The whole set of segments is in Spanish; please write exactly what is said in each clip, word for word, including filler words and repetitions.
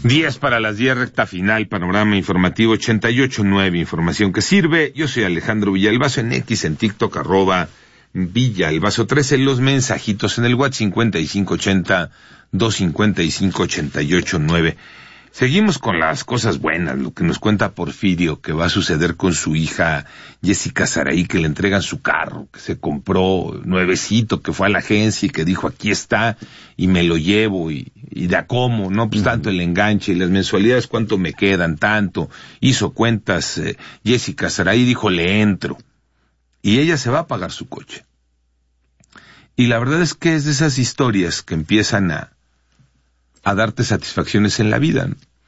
diez para las diez, recta final, panorama informativo ochenta y ocho punto nueve, información que sirve. Yo soy Alejandro Villalbazo, en X, en TikTok, arroba Villalbazo trece, los mensajitos en el WhatsApp cincuenta y cinco ochenta, doscientos cincuenta y cinco, ochenta y ocho nueve. Seguimos con las cosas buenas, lo que nos cuenta Porfirio, que va a suceder con su hija Jessica Saraí, que le entregan su carro, que se compró nuevecito, que fue a la agencia y que dijo, aquí está, y me lo llevo, y, y da cómo, ¿no? Pues uh-huh. Tanto el enganche y las mensualidades, ¿cuánto me quedan? Tanto. Hizo cuentas eh, Jessica Saraí, dijo, le entro. Y ella se va a pagar su coche. Y la verdad es que es de esas historias que empiezan a a darte satisfacciones en la vida.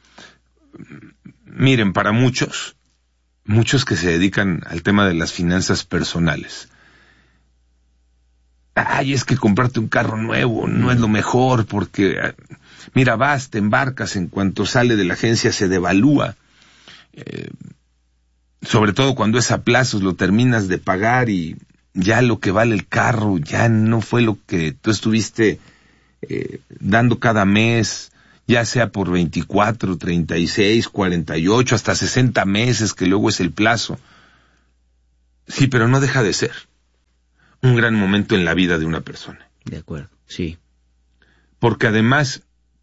Miren, para muchos, muchos que se dedican al tema de las finanzas personales, ay, es que comprarte un carro nuevo no es lo mejor, porque, mira, vas, te embarcas, en cuanto sale de la agencia se devalúa, eh, sobre todo cuando es a plazos, lo terminas de pagar y ya lo que vale el carro ya no fue lo que tú estuviste Eh, dando cada mes, ya sea por veinticuatro, treinta y seis, cuarenta y ocho, hasta sesenta meses, que luego es el plazo. Sí, pero no deja de ser un gran momento en la vida de una persona. De acuerdo, sí. Porque además,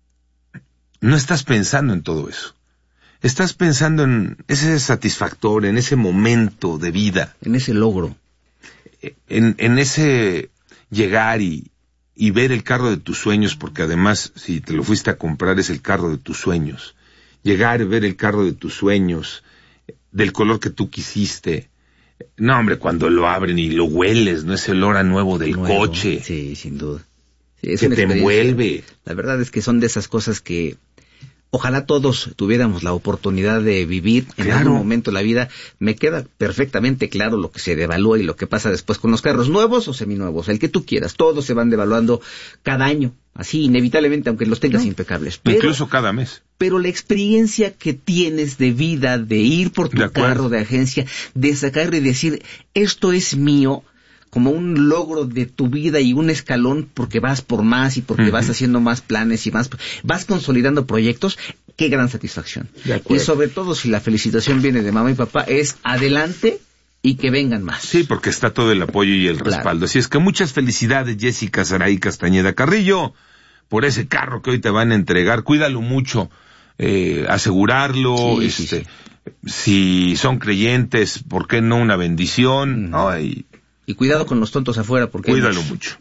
no estás pensando en todo eso. Estás pensando en ese satisfactor, en ese momento de vida. En ese logro. En, en ese llegar y y ver el carro de tus sueños, porque además, si te lo fuiste a comprar, es el carro de tus sueños. Llegar y ver el carro de tus sueños, del color que tú quisiste. No, hombre, cuando lo abren y lo hueles, ¿no? Ese olor a nuevo del nuevo, coche. Sí, sin duda. Sí, es que te envuelve. La verdad es que son de esas cosas que ojalá todos tuviéramos la oportunidad de vivir en claro. algún momento de la vida. Me queda perfectamente claro lo que se devalúa y lo que pasa después con los carros nuevos o seminuevos, el que tú quieras. Todos se van devaluando cada año, así inevitablemente, aunque los tengas no. impecables. Pero, incluso cada mes. Pero la experiencia que tienes de vida, de ir por tu de carro de agencia, de sacar y decir, esto es mío, como un logro de tu vida y un escalón porque vas por más y porque uh-huh. vas haciendo más planes y más, vas consolidando proyectos, qué gran satisfacción. Y sobre todo si la felicitación viene de mamá y papá, es adelante y que vengan más. Sí, porque está todo el apoyo y el claro. respaldo. Así es que muchas felicidades, Jessica Saraí Castañeda Carrillo, por ese carro que hoy te van a entregar. Cuídalo mucho, eh, asegurarlo, sí, este, sí, sí. si son creyentes, ¿por qué no una bendición? Uh-huh. Ay, Y cuidado con los tontos afuera, porque... Cuídalo mucho.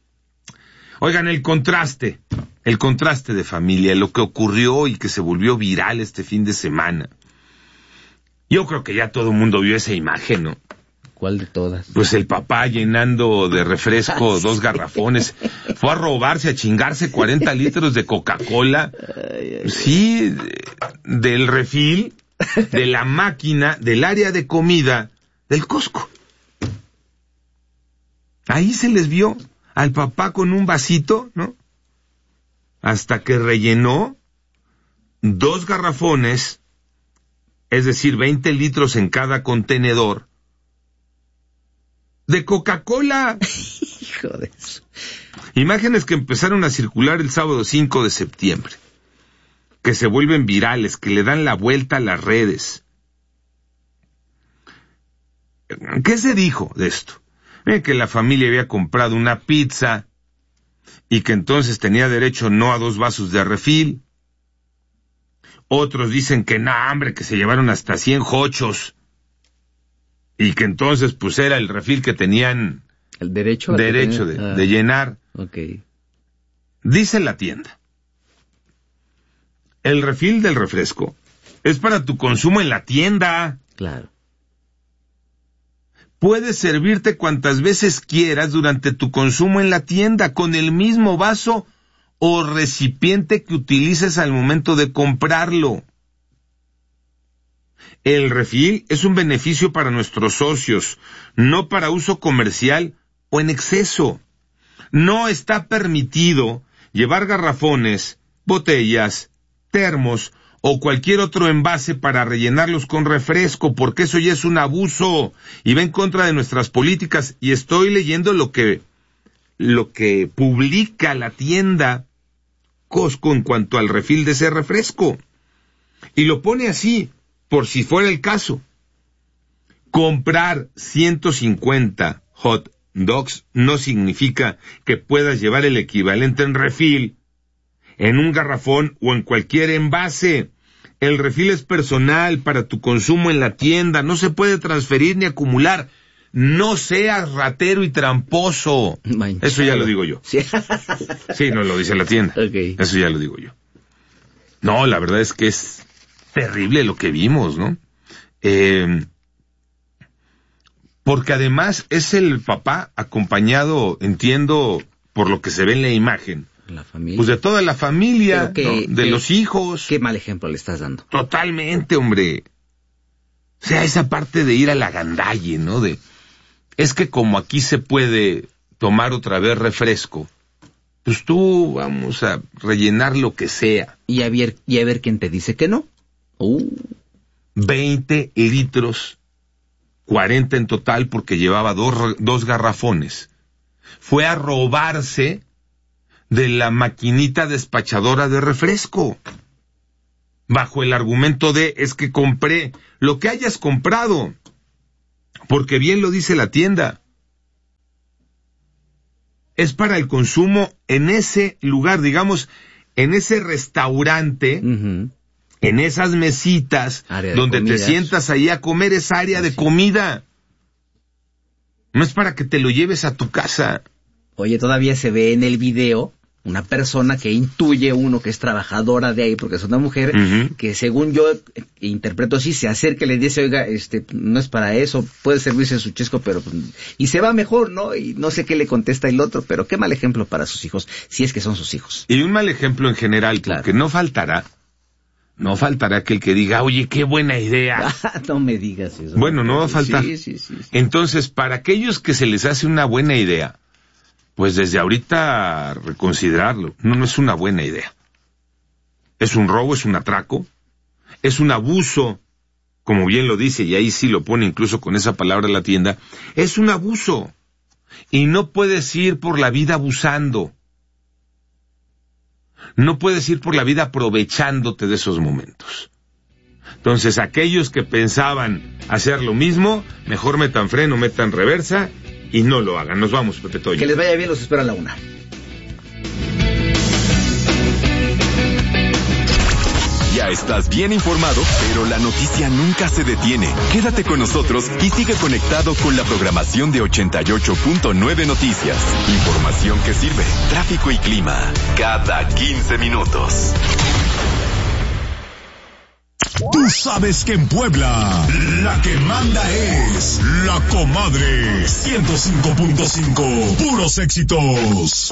Oigan, el contraste, el contraste de familia, lo que ocurrió y que se volvió viral este fin de semana. Yo creo que ya todo el mundo vio esa imagen, ¿no? ¿Cuál de todas? Pues el papá llenando de refresco ah, sí. dos garrafones. Fue a robarse, a chingarse cuarenta litros de Coca-Cola. Ay, ay, sí, del refil, de la máquina, del área de comida, del Costco. Ahí se les vio al papá con un vasito, ¿no? Hasta que rellenó dos garrafones, es decir, veinte litros en cada contenedor, de Coca-Cola. Hijo de eso. Imágenes que empezaron a circular el sábado cinco de septiembre, que se vuelven virales, que le dan la vuelta a las redes. ¿Qué se dijo de esto? Que la familia había comprado una pizza y que entonces tenía derecho no a dos vasos de refil. Otros dicen que no, hombre, que se llevaron hasta cien jochos y que entonces pues era el refil que tenían el derecho, derecho de, ah, de llenar. Okay. Dice la tienda, el refil del refresco es para tu consumo en la tienda. Claro. Puedes servirte cuantas veces quieras durante tu consumo en la tienda con el mismo vaso o recipiente que utilices al momento de comprarlo. El refil es un beneficio para nuestros socios, no para uso comercial o en exceso. No está permitido llevar garrafones, botellas, termos o cualquier otro envase para rellenarlos con refresco, porque eso ya es un abuso y va en contra de nuestras políticas. Y estoy leyendo lo que, lo que publica la tienda. Costco en cuanto al refil de ese refresco. Y lo pone así, por si fuera el caso. Comprar ciento cincuenta hot dogs no significa que puedas llevar el equivalente en refil en un garrafón o en cualquier envase. El refil es personal para tu consumo en la tienda, no se puede transferir ni acumular. No seas ratero y tramposo. Manchado. Eso ya lo digo yo. Sí. Sí, no lo dice la tienda. Okay. Eso ya lo digo yo. No, la verdad es que es terrible lo que vimos, ¿no? Eh, porque además es el papá acompañado, entiendo, por lo que se ve en la imagen, la familia. Pues de toda la familia, que, ¿no? De que, los hijos. Qué mal ejemplo le estás dando. Totalmente, hombre. O sea, esa parte de ir a la gandalle, ¿no? De, es que como aquí se puede tomar otra vez refresco, pues tú vamos a rellenar lo que sea. Y a ver, y a ver quién te dice que no. Uh. veinte litros, cuarenta en total porque llevaba dos, dos garrafones. Fue a robarse de la maquinita despachadora de refresco. Bajo el argumento de, es que compré lo que hayas comprado. Porque bien lo dice la tienda. Es para el consumo en ese lugar, digamos, en ese restaurante, uh-huh. En esas mesitas donde comidas. Te sientas ahí a comer, esa área de comida. No es para que te lo lleves a tu casa. Oye, todavía se ve en el video una persona que intuye uno que es trabajadora de ahí, porque es una mujer, uh-huh. Que según yo interpreto así, se acerca y le dice, oiga, este, no es para eso, puede servirse su chesco, pero, y se va mejor, ¿no? Y no sé qué le contesta el otro, pero qué mal ejemplo para sus hijos, si es que son sus hijos. Y un mal ejemplo en general, claro. Porque no faltará, no faltará aquel que diga, oye, qué buena idea. No me digas eso. Bueno, no va a faltar. Sí, sí, sí, sí. Entonces, para aquellos que se les hace una buena idea, pues desde ahorita reconsiderarlo. No, no es una buena idea. Es un robo, es un atraco, es un abuso, como bien lo dice, y ahí sí lo pone incluso con esa palabra la tienda, es un abuso. Y no puedes ir por la vida abusando. No puedes ir por la vida aprovechándote de esos momentos. Entonces, aquellos que pensaban hacer lo mismo, mejor metan freno, metan reversa, y no lo hagan. Nos vamos, Pepe Toño. Que les vaya bien, los espero a la una. Ya estás bien informado, pero la noticia nunca se detiene. Quédate con nosotros y sigue conectado con la programación de ochenta y ocho punto nueve Noticias. Información que sirve, tráfico y clima, cada quince minutos. Tú sabes que en Puebla, la que manda es La Comadre. ciento cinco punto cinco, puros éxitos.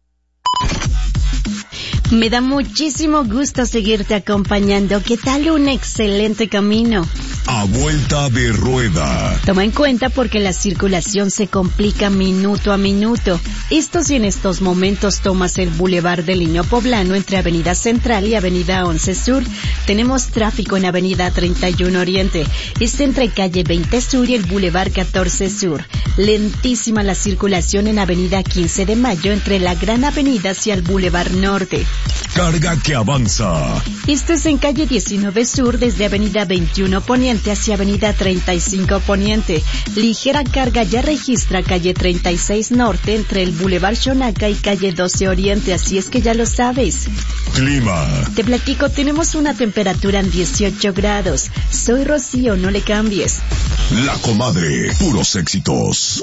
Me da muchísimo gusto seguirte acompañando. ¿Qué tal un excelente camino? A vuelta de rueda. Toma en cuenta porque la circulación se complica minuto a minuto. Esto si en estos momentos tomas el Boulevard del Niño Poblano entre Avenida Central y Avenida once Sur. Tenemos tráfico en Avenida treinta y uno Oriente. Es entre calle veinte Sur y el Boulevard catorce Sur. Lentísima la circulación en Avenida quince de Mayo entre la Gran Avenida hacia el Boulevard Norte. Carga que avanza. Esto es en calle diecinueve Sur desde Avenida veintiuno Poniente hacia Avenida treinta y cinco Poniente. Ligera carga ya registra calle treinta y seis Norte entre el Boulevard Xonaca y calle doce Oriente, así es que ya lo sabes. Clima. Te platico, tenemos una temperatura en dieciocho grados. Soy Rocío, no le cambies. La Comadre, puros éxitos.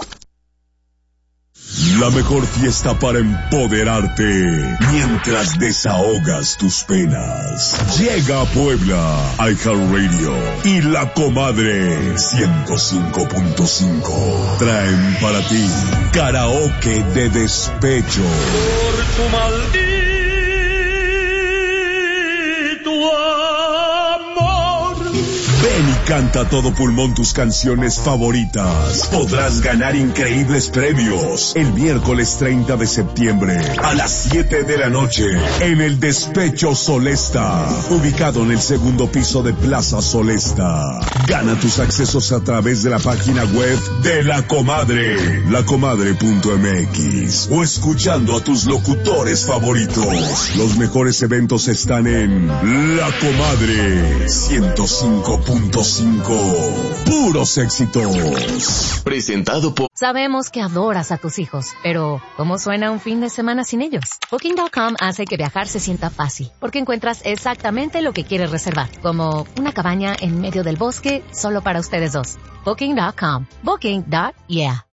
La mejor fiesta para empoderarte mientras desahogas tus penas. Llega a Puebla, iHeartRadio y La Comadre ciento cinco punto cinco. Traen para ti karaoke de despecho. Por tu maldito amor. Ven y Canta a todo pulmón tus canciones favoritas. Podrás ganar increíbles premios el miércoles treinta de septiembre a las siete de la noche en el Despecho Solesta, ubicado en el segundo piso de Plaza Solesta. Gana tus accesos a través de la página web de La Comadre, lacomadre punto m x, o escuchando a tus locutores favoritos. Los mejores eventos están en La Comadre ciento cinco punto cinco. Puros éxitos. Presentado por... Sabemos que adoras a tus hijos, pero ¿cómo suena un fin de semana sin ellos? Booking punto com hace que viajar se sienta fácil, porque encuentras exactamente lo que quieres reservar, como una cabaña en medio del bosque solo para ustedes dos. Booking punto com. Booking. Yeah.